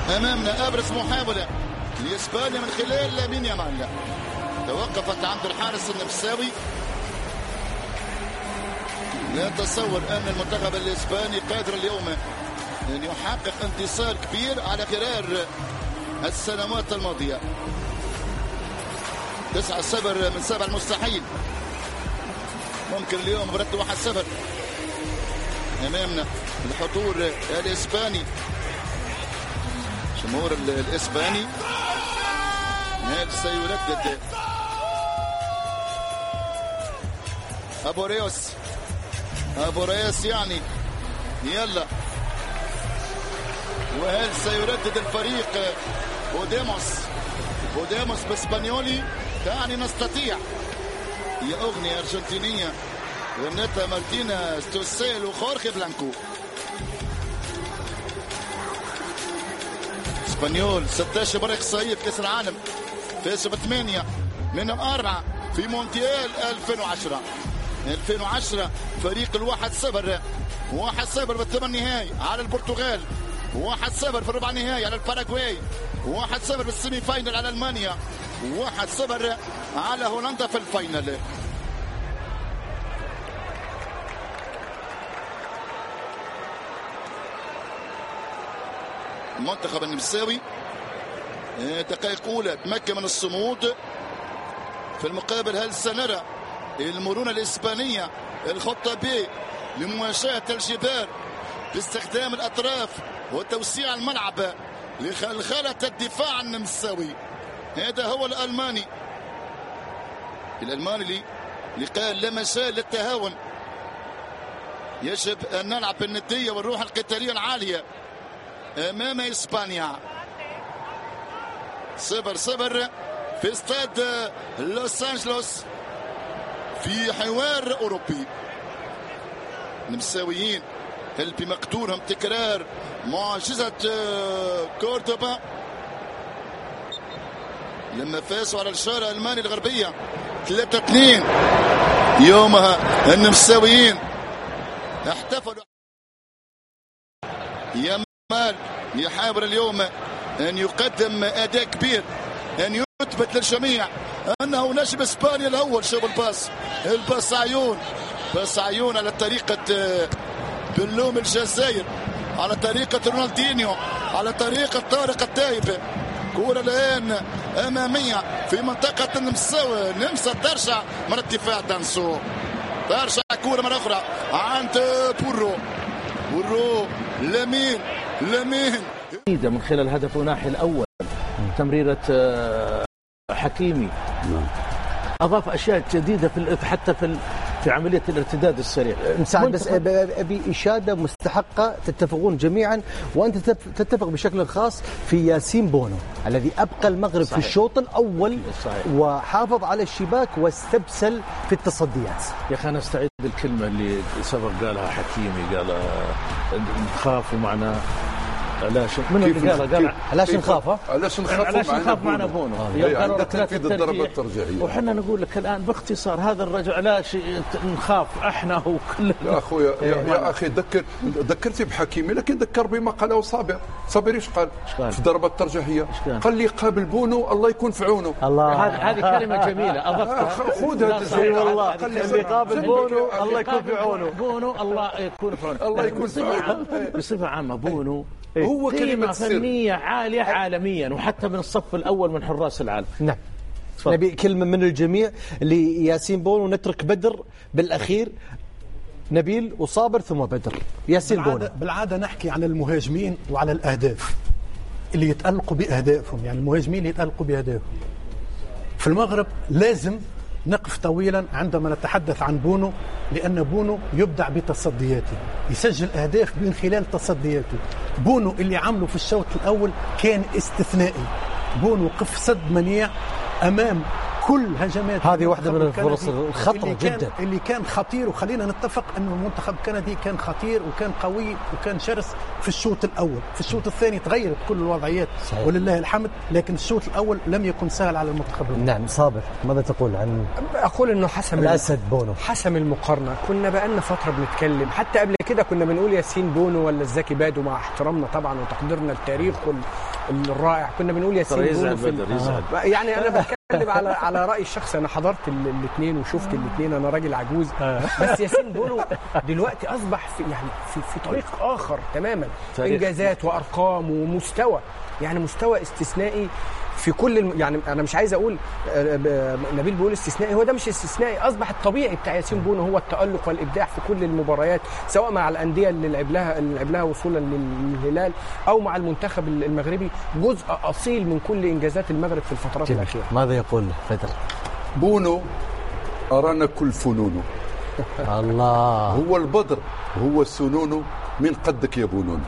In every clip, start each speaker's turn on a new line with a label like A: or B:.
A: امامنا ابرز محاوله لاسبانيا من خلال لامين يامال، توقفت عند الحارس النمساوي. لا اتصور ان المنتخب الاسباني قادر اليوم ان يحقق انتصار كبير على غرار السنوات الماضيه. 9-0 من 7 المستحيل. ممكن اليوم برد 1-0 امامنا الحضور الاسباني، جمهور الاسباني. هذا سيردد ابو ريوس يعني يلا، وهل سيردد الفريق بوديموس باسبانيولي تعني نستطيع. هي اغنيه ارجنتينيه غنتها مارتينا ستوسيل وخورخي بلانكو. اسبانيول 16 مرة إقصائية في كأس العالم، فاز ب8 منهم 4 في مونديال 2010 فريق 1-0 بالثمان نهائي على البرتغال، 1-0 في الربع نهائي على الباراغواي، 1-0 بالسيمي فاينل على المانيا، 1-0 على هولندا في الفاينل. المنتخب النمساوي دقائق اولى تمكن من الصمود. في المقابل هل سنرى المرونه الاسبانيه الخطه ب لمواجهه الجبال باستخدام الاطراف وتوسيع الملعب لخلخله الدفاع النمساوي؟ هذا هو الالماني اللي قال لا مجال للتهاون، يجب ان نلعب بالنديه والروح القتاليه العاليه امام اسبانيا. 0-0 في استاد لوس انجلوس في حوار اوروبي. النمساويين هل بمقدورهم تكرار معجزه كوردوبا لما فازوا على الشارع الالماني الغربيه 3-2؟ يومها النمساويين احتفلوا. يامال يحاول اليوم أن يقدم أداء كبير، أن يثبت للجميع أنه نجم إسبانيا الأول. شوف الباس عيون على طريقة بلوم الجزائر، على طريقة رونالدينيو، على طريقة طارق التايب. كرة الآن أمامية في منطقة النمسا ترجع من ارتفاع دانسو، ترجع كرة مرة أخرى عند بورو لامين
B: من خلال الهدف الناحي الأول تمريرة حكيمي أضاف أشياء جديدة حتى في عملية الارتداد السريع.
C: مساعد بس أبي إشادة مستحقة تتفقون جميعا، وأنت تتفق بشكل خاص في ياسين بونو الذي أبقى المغرب صحيح. في الشوط الأول صحيح. وحافظ على الشباك واستبسل في التصديات.
B: يا أخي أنا استعيد الكلمة اللي سبق قالها حكيمي، قال نخاف ومعنا علاش من اللي قال علاش نخاف معنا بونو
D: عند تنفيذ الضربة الترجيحية.
B: وحنا نقول لك الآن باختصار هذا الرجل علاش نخاف احنا وكل
D: يا اخويا يا اخي ذكرتي بحكيمي، لكن ذكر بما قاله صابر ايش قال في الضربة الترجيحية؟ قال لي قابل بونو الله يكون في عونه.
B: هذه كلمة جميلة اضفتها.
D: خذها
C: والله قال لي قابل بونو الله يكون في عونه.
B: بونو الله يكون في عونه.
D: الله يكون في عونه.
B: بصفة عامة بونو
D: هو
B: كلمة فنية عالية عالميا وحتى من الصف الأول من حراس العالم.
C: نعم. نبي كلمة من الجميع لياسين بونو، نترك بدر بالأخير، نبيل وصابر ثم بدر. ياسين بونو.
E: بالعادة نحكي عن المهاجمين وعلى الأهداف اللي يتألقوا بأهدافهم، يعني المهاجمين اللي يتألقوا بأهدافهم. في المغرب لازم نقف طويلا عندما نتحدث عن بونو، لأن بونو يبدع بتصدياته، يسجل أهداف من خلال تصدياته. بونو اللي عمله في الشوط الأول كان استثنائي. بونو وقف صد منيع أمام كل هجمات.
C: هذه واحدة من الفرص الخطرة جدا
E: اللي كان خطير. وخلينا نتفق أنه المنتخب الكندي كان خطير وكان قوي وكان شرس في الشوط الأول. في الشوط الثاني تغيرت كل الوضعيات صحيح. ولله الحمد، لكن الشوط الأول لم يكن سهل على المنتخب.
C: نعم. صابر ماذا تقول عن؟
F: أقول أنه حسم
C: الأسد بونو،
F: حسم المقارنة. كنا بقالنا فترة بنتكلم، حتى قبل كده كنا بنقول ياسين بونو ولا الزكي بادو، مع احترامنا طبعا وتقديرنا التاريخ الرائع. كنا بنقول ياسين بونو يعني انا بتكلم على رايي الشخصي، انا حضرت الاثنين وشفت الاثنين، انا راجل عجوز بس ياسين بونو دلوقتي اصبح في طريق اخر تماما، انجازات وارقام ومستوى، يعني مستوى استثنائي في كل يعني انا مش عايز اقول نبيل بيقول استثنائي، هو ده مش استثنائي، اصبح الطبيعي بتاع ياسين بونو هو التألق والابداع في كل المباريات، سواء مع الانديه اللي لعب لها وصولا للهلال او مع المنتخب المغربي، جزء اصيل من كل انجازات المغرب في الفترات الاخيره.
C: ماذا يقول فتر؟
D: بونو ارانا كل فنونه
C: الله،
D: هو البدر، هو السنون من قدك يا بونون.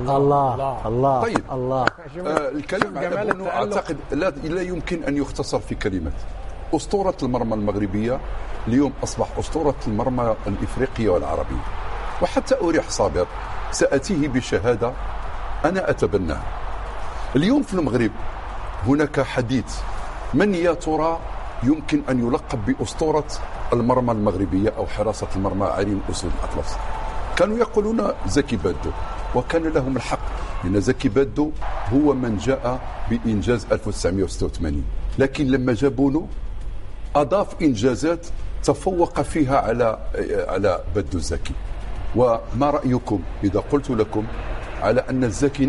C: الله
D: طيب
C: الله.
D: الكلام على بونو اعتقد لا يمكن ان يختصر في كلمات. اسطوره المرمى المغربيه اليوم اصبح اسطوره المرمى الافريقيه والعربيه، وحتى اريح صابر ساتيه بشهاده انا اتبناها. اليوم في المغرب هناك حديث، من يا ترى يمكن ان يلقب باسطوره المرمى المغربيه او حراسه المرمى عرين اسود الاطلس؟ كانوا يقولون زكي بادو، وكان لهم الحق، لأن زكي بادو هو من جاء بإنجاز 1986، لكن لما جاء بونو أضاف إنجازات تفوق فيها على بادو الزكي. وما رأيكم إذا قلت لكم على أن الزكي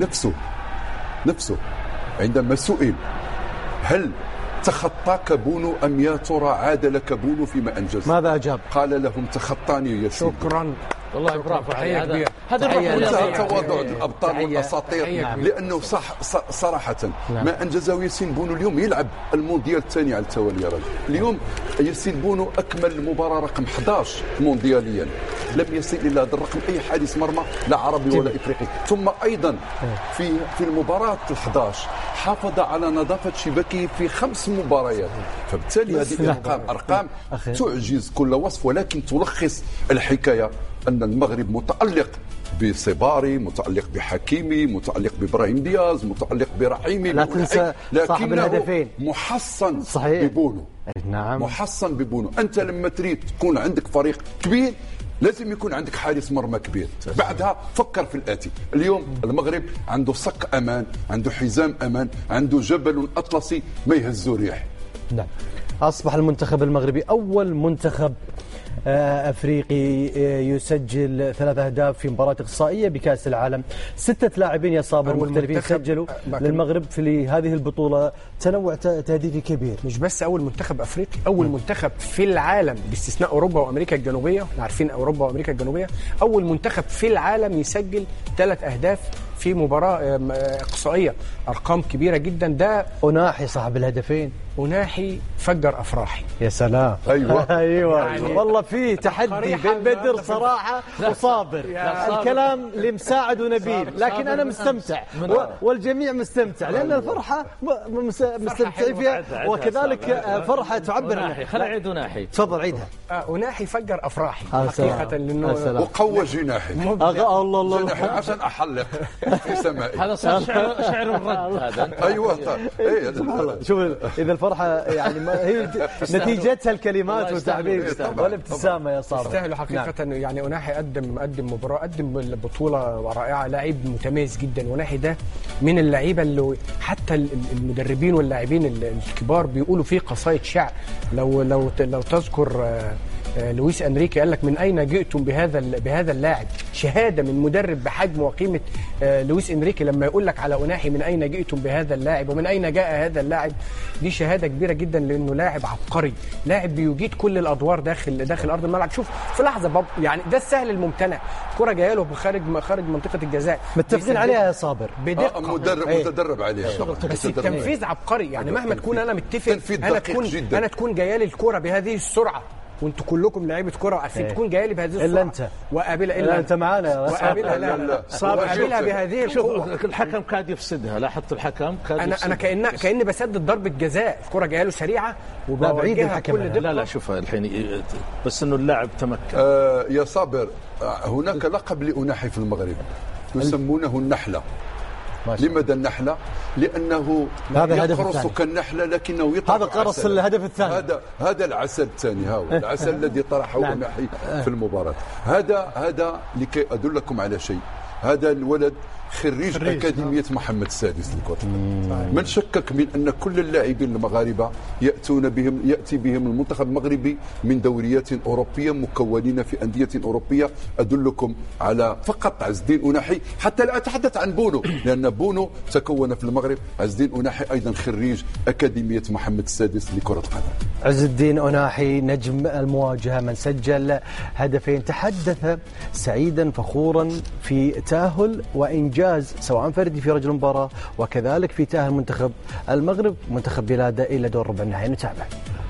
D: نفسه عندما سئل هل تخطاك بونو أم يا ترى عاد لك بونو فيما أنجز؟
C: ماذا أجاب؟
D: قال لهم تخطاني يا سيدي.
F: شكرا
B: والله برافو عليه.
D: هذا تواضع الابطال والاساطير، لانه صراحه ما انجزه ياسين بونو اليوم، يلعب المونديال الثاني على التوالي يا رجل. اليوم ياسين بونو اكمل مباراه رقم 11 موندياليا، لم يصل الى هذا الرقم اي حارس مرمى لا عربي ولا افريقي. ثم ايضا في المباراه ال11 حافظ على نظافه شباكه في 5 مباريات، فبالتالي هذه ارقام تعجز كل وصف، ولكن تلخص الحكايه أن المغرب متألق بصباري، متألق بحكيمي، متألق بإبراهيم دياز، متألق برحيمي،
C: لا تنسى صاحب الهدفين
D: محصن
C: صحيح
D: ببونو.
C: نعم
D: محصن ببونو. أنت لما تريد تكون عندك فريق كبير لازم يكون عندك حارس مرمى كبير، بعدها فكر في الآتي. اليوم المغرب عنده صك أمان، عنده حزام أمان، عنده جبل أطلسي ما يهزه ريح.
C: نعم. أصبح المنتخب المغربي أول منتخب أفريقي يسجل 3 أهداف في مباراة إقصائية بكأس العالم. 6 لاعبين يا صابر مختلفين سجلوا للمغرب في هذه البطولة، تنوع تهديفي كبير.
F: مش بس أول منتخب أفريقي، أول منتخب في العالم باستثناء أوروبا وأمريكا الجنوبية، عارفين أوروبا وأمريكا الجنوبية، أول منتخب في العالم يسجل 3 أهداف في مباراة إقصائية، أرقام كبيرة جدا. ده
C: أناحي صاحب الهدفين،
F: أناحي فجر أفراحي.
C: يا سلام.
D: أيوة
C: أيوة يعني والله في تحدي بين بدر صراحة وصابر. الكلام لمساعد ونبيل، لكن أنا مستمتع والجميع مستمتع، لأن الفرحة مستمتعين فيها، وكذلك فرحة تعبر عنها.
B: خلينا نعيد أناحي.
C: تفضل عيدها.
F: أناحي فجر أفراحي حقيقة، لأنه
D: وقوى جناحي.
C: الله
D: جناحي عشان أحلق في سمائي.
B: هذا صار شعر الرد هذا.
D: أيوة.
C: شوف إذا الفرحة يعني ما هي نتيجتها الكلمات والتعبير والابتسامة يا صابر.
F: يستاهلوا حقيقة. يعني أناحي قدم مباراة، قدم بطولة رائعة، لاعب متميز جدا. وناحي ده من اللعيبة اللي حتى المدربين واللاعبين الكبار بيقولوا فيه قصايد شعر. لو تذكر لويس أنريكي قال لك من أين جئتم بهذا اللاعب، شهادة من مدرب بحجم وقيمة لويس أنريكي لما يقول لك على أناحي من أين جئتم بهذا اللاعب ومن أين جاء هذا اللاعب، دي شهادة كبيرة جدا، لأنه لاعب عبقري، لاعب بيجيد كل الأدوار داخل أرض الملعب. شوف في لحظة يعني ده السهل الممتنع، كرة جايه له خارج منطقة الجزاء،
C: متفقين عليها يا صابر،
D: بدقة متدرب عليها.
F: بس التنفيذ عبقري، يعني مهما تكون أنا متفق، أنا تكون جايه لي الكرة بهذه السرعة، وانتوا كلكم لعيبه كره وعارفين تكون جايه لي بهذه السرعه
C: الا انت
F: وقابلها
C: الا انت معانا
F: وقابلها وقابلها بهذه القوه.
B: الحكم كاد يفسدها، لاحظت الحكم كاد
F: انا كاني بسدد ضربه جزاء، الكره جايه له سريعه
C: وبعيد الحكم.
B: لا شوفها الحين، بس انه اللاعب تمكن.
D: يا صابر، هناك لقب لأناحي في المغرب يسمونه النحله. لماذا النحلة؟ لأنه يقرص كالنحلة لكنه يطرح.
C: هذا قرص الهدف الثاني.
D: هذا العسل الثاني، العسل الذي طرحه أناحي في المباراة. هذا لكي أدلكم على شيء. هذا الولد خريج أكاديمية محمد السادس لكرة القدم. من شكك من أن كل اللاعبين المغاربة يأتي بهم المنتخب المغربي من دوريات أوروبية مكونين في أندية أوروبية. أدلكم على فقط عز الدين أناحي، حتى لا أتحدث عن بونو لأن بونو تكون في المغرب. عز الدين أناحي أيضا خريج أكاديمية محمد السادس لكرة القدم.
C: عز الدين أناحي نجم المواجهة من سجل هدفين، تحدث سعيدا فخورا في تأهل وإنجاز سواء فردي في رجل المباراة وكذلك في تأهل منتخب المغرب منتخب بلاده إلى دور ربع النهائي. نتابع.